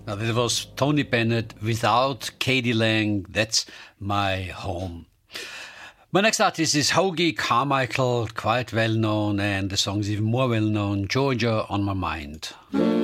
Now, that was Tony Bennett, Without Katie Lang, That's My Home. My next artist is Hoagy Carmichael, quite well known, and the song is even more well known, Georgia on My Mind.